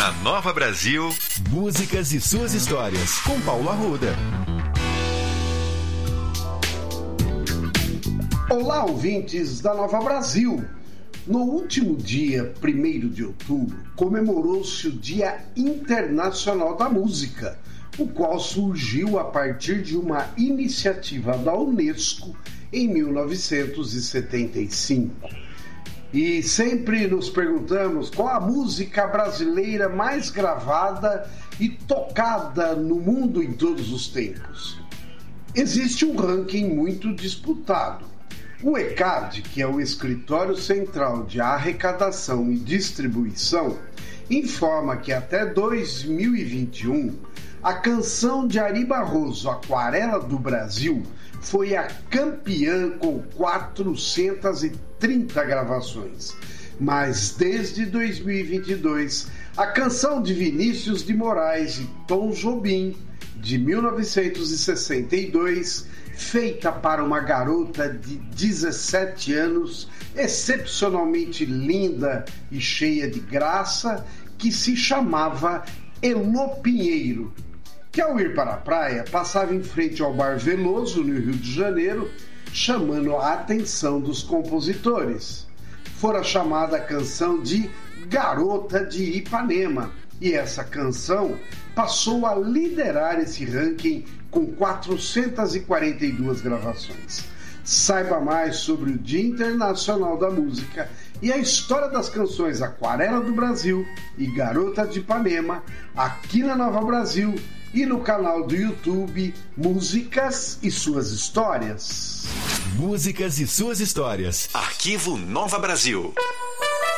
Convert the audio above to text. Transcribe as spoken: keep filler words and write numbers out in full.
Na Nova Brasil, músicas e suas histórias, com Paulo Arruda. Olá, ouvintes da Nova Brasil. No último dia primeiro de outubro, comemorou-se o Dia Internacional da Música, o qual surgiu a partir de uma iniciativa da Unesco em mil novecentos e setenta e cinco. E sempre nos perguntamos qual a música brasileira mais gravada e tocada no mundo em todos os tempos. Existe um ranking muito disputado. O E C A D, que é o Escritório Central de Arrecadação e Distribuição, informa que até dois mil e vinte e um, a canção de Ari Barroso, Aquarela do Brasil, foi a campeã com quatrocentas e trinta gravações. Mas desde dois mil e vinte e dois, a canção de Vinícius de Moraes e Tom Jobim, de mil novecentos e sessenta e dois, feita para uma garota de dezessete anos, excepcionalmente linda e cheia de graça, que se chamava Elô Pinheiro, que ao ir para a praia passava em frente ao Bar Veloso, no Rio de Janeiro, chamando a atenção dos compositores. Fora chamada a canção de Garota de Ipanema, e essa canção passou a liderar esse ranking com quatrocentas e quarenta e duas gravações. Saiba mais sobre o Dia Internacional da Música e a história das canções Aquarela do Brasil e Garota de Ipanema aqui na Nova Brasil e no canal do YouTube Músicas e Suas Histórias. Músicas e Suas Histórias. Arquivo Nova Brasil.